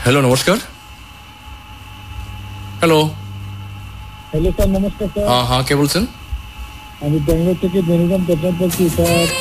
Hello নমস্কার। Hello hello sir, নমস্কার sir. হ্যাঁ কে বলছেন? আমি বেঙ্গলোর থেকে বেনুগাম প্রশ্ন বলছি স্যার।